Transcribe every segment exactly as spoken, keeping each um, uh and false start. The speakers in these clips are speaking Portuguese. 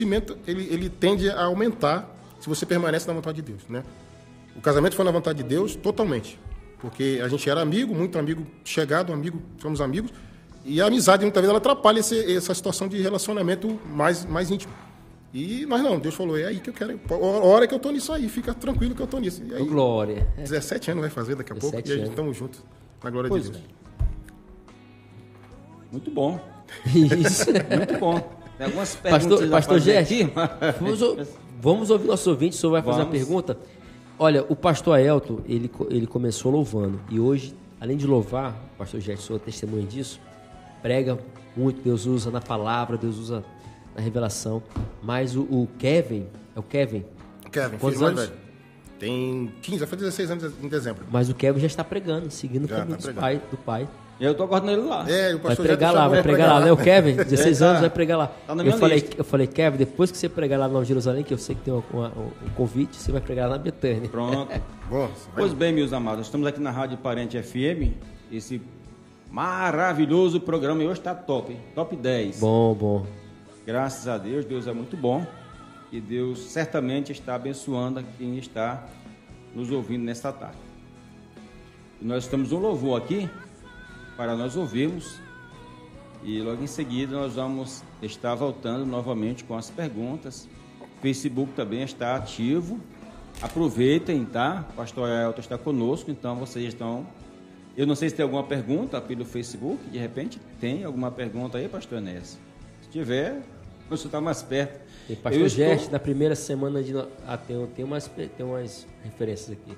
ele, ele tende a aumentar se você permanece na vontade de Deus, né? O casamento foi na vontade de Deus totalmente, porque a gente era amigo, muito amigo chegado, amigo, somos amigos, e a amizade muitas vezes ela atrapalha esse, essa situação de relacionamento mais, mais íntimo. E nós não, Deus falou, é aí que eu quero, a hora que eu estou nisso aí, fica tranquilo que eu estou nisso. E aí, glória. dezessete anos vai fazer daqui a pouco, e a gente estamos juntos, na glória pois de Deus. É. Muito bom. Isso. Muito bom. Tem algumas perguntas Pastor, pastor Gerson, aqui. Vamos, vamos ouvir nosso ouvinte, o senhor vai fazer Vamos. a pergunta. Olha, o pastor Aelton, ele, ele começou louvando, e hoje, além de louvar, o pastor Gerson, sou testemunha disso, prega muito, Deus usa na palavra, Deus usa na revelação, mas o, o Kevin, é o Kevin? Kevin, quantos filho mais anos? velho. Tem quinze, vai fazer dezesseis anos em dezembro. Mas o Kevin já está pregando, seguindo o Já caminho tá dos pregando. pai, do pai. Eu tô aguardando ele lá. É, o Vai pastor pregar já lá, chamou vai ele pra pregar lá, né? O Kevin, dezesseis Ele tá- anos, vai pregar lá. tá na eu, minha falei, lista. eu falei, Kevin, depois que você pregar lá no Jerusalém, que eu sei que tem uma, uma, um convite, você vai pregar lá na Betânia. Pronto. Bom, Pois bem, meus amados, estamos aqui na Rádio Parente F M, esse maravilhoso programa, e hoje está top, hein? Top dez. Bom, bom. Graças a Deus, Deus é muito bom, e Deus certamente está abençoando a quem está nos ouvindo nesta tarde. E nós estamos um louvor aqui, para nós ouvirmos, e logo em seguida nós vamos estar voltando novamente com as perguntas. O Facebook também está ativo. Aproveitem, tá? O pastor Aelton está conosco, então vocês estão... Eu não sei se tem alguma pergunta pelo Facebook, de repente tem alguma pergunta aí, pastor Enéas? Se tiver, você está mais perto. Tem pastor Eu Gerson, estou- na primeira semana de... no- Ah, tem, tem, umas, tem umas referências aqui.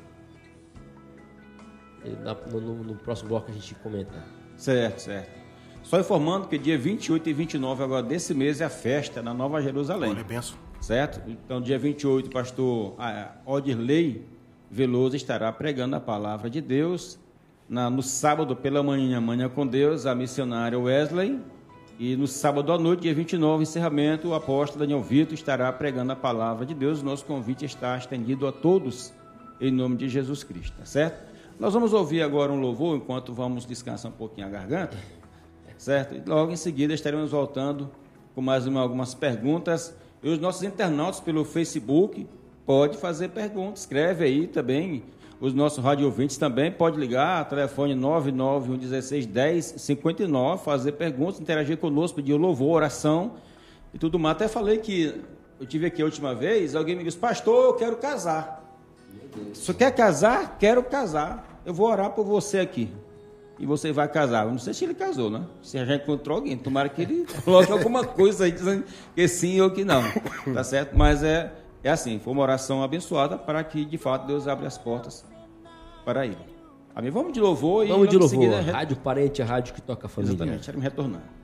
Ele- na- No, no- no próximo bloco a gente comenta. Certo, certo. Só informando que dia vinte e oito e vinte e nove agora desse mês é a festa na Nova Jerusalém. olha, benção. Certo? Então, dia vinte e oito, o pastor ah, Odirley Veloso estará pregando a palavra de Deus. Na, no sábado, pela manhã, Manhã com Deus, a missionária Wesley. E no sábado à noite, dia vinte e nove, encerramento, o apóstolo Daniel Vitor estará pregando a palavra de Deus. O nosso convite está estendido a todos, em nome de Jesus Cristo, tá certo? Nós vamos ouvir agora um louvor, enquanto vamos descansar um pouquinho a garganta, certo? E logo em seguida estaremos voltando com mais uma, algumas perguntas. E os nossos internautas pelo Facebook pode fazer perguntas, escreve aí também. Os nossos rádio ouvintes também pode ligar, telefone nove nove um um seis um zero cinco nove, fazer perguntas, interagir conosco, pedir louvor, oração e tudo mais. Até falei que eu tive aqui a última vez, alguém me disse, pastor, eu quero casar. Se quer casar? Quero casar. Eu vou orar por você aqui. E você vai casar. Eu não sei se ele casou, né? Se a gente encontrou alguém, tomara que ele coloque alguma coisa aí dizendo que sim ou que não. Tá certo? Mas é, é assim, foi uma oração abençoada para que, de fato, Deus abra as portas para ele. Amém? Vamos de louvor e Vamos de logo em louvor. seguida, Rádio Parente, a rádio que toca a família. exatamente, quero me retornar.